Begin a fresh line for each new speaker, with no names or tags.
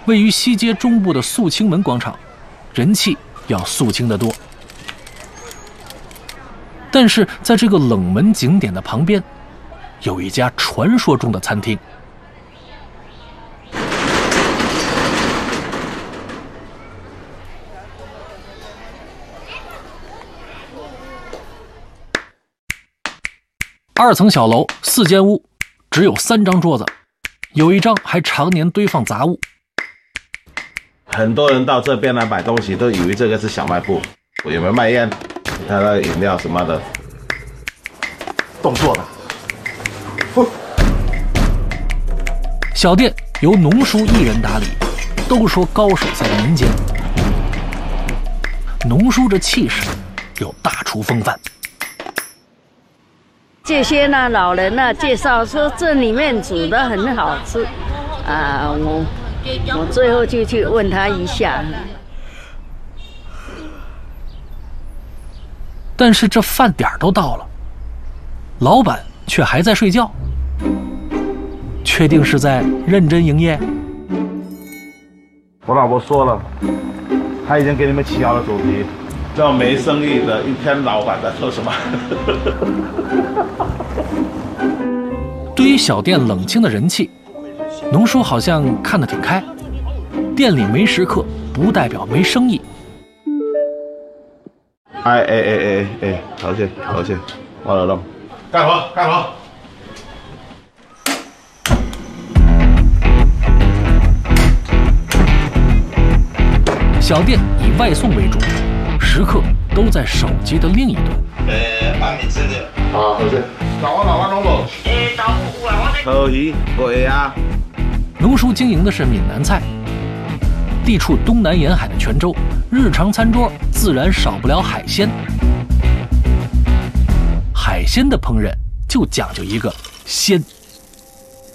位于西街中部的肃清门广场，人气要肃清得多。但是在这个冷门景点的旁边，有一家传说中的餐厅。2层小楼4间屋，只有3张桌子，有一张还常年堆放杂物。
很多人到这边来买东西，都以为这个是小卖部，有没有卖烟？他的饮料什么的，动作的。
小店由农叔一人打理，都说高手在民间。农叔这气势有大厨风范。
这些呢，老人呢介绍说这里面煮的很好吃，我最后就去问他一下。
但是这饭点都到了，老板却还在睡觉。确定是在认真营业？
我老婆说了，她已经给你们起好了主题，叫没生意的一天老板在做什么。
对于小店冷清的人气，农叔好像看得挺开。店里没食客，不代表没生意。
頭先，我嚟諗，干活。
小店以外送为主，食客都在手机的另一端。
幫你吃的。好，頭先。找我老闆攞無？可以，會啊。
農叔經營的是閩南菜，地處東南沿海的泉州，日常餐桌自然少不了海鮮。海鮮的烹飪就講究一個鮮。